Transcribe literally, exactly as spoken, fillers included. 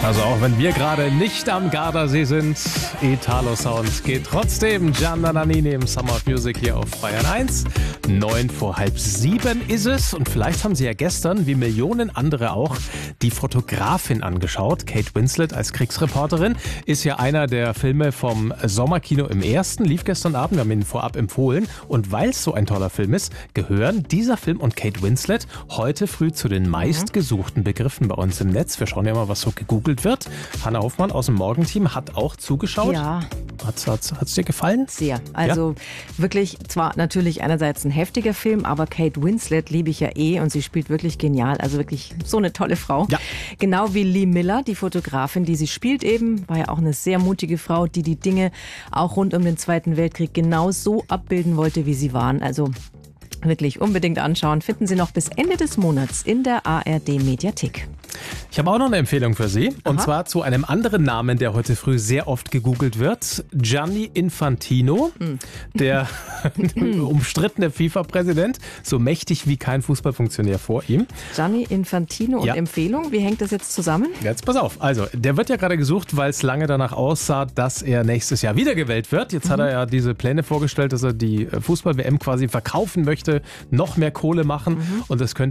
Also auch wenn wir gerade nicht am Gardasee sind, Italo Sound geht trotzdem. Gianna Nannini im Summer of Music hier auf Bayern eins. Neun vor halb sieben ist es. Und vielleicht haben Sie ja gestern, wie Millionen andere auch, die Fotografin angeschaut. Kate Winslet als Kriegsreporterin ist ja einer der Filme vom Sommerkino im Ersten. Lief gestern Abend, wir haben ihn vorab empfohlen. Und weil es so ein toller Film ist, gehören dieser Film und Kate Winslet heute früh zu den meistgesuchten Begriffen bei uns im Netz. Wir schauen ja mal, was so gegoogelt wird. Hanna Hoffmann aus dem Morgenteam hat auch zugeschaut. Ja. Hat's, hat's, hat's dir gefallen? Sehr. Also ja. Wirklich, zwar natürlich einerseits ein heftiger Film, aber Kate Winslet liebe ich ja eh und sie spielt wirklich genial. Also wirklich so eine tolle Frau. Ja. Genau wie Lee Miller, die Fotografin, die sie spielt eben, war ja auch eine sehr mutige Frau, die die Dinge auch rund um den Zweiten Weltkrieg genau so abbilden wollte, wie sie waren. Also wirklich unbedingt anschauen. Finden Sie noch bis Ende des Monats in der A R D-Mediathek. Ich habe auch noch eine Empfehlung für Sie. Und Aha. zwar zu einem anderen Namen, der heute früh sehr oft gegoogelt wird. Gianni Infantino, mhm. der umstrittene FIFA-Präsident. So mächtig wie kein Fußballfunktionär vor ihm. Gianni Infantino und ja. Empfehlung. Wie hängt das jetzt zusammen? Jetzt pass auf. Also, der wird ja gerade gesucht, weil es lange danach aussah, dass er nächstes Jahr wiedergewählt wird. Jetzt mhm. hat er ja diese Pläne vorgestellt, dass er die Fußball-W M quasi verkaufen möchte, noch mehr Kohle machen. Mhm. Und das könnte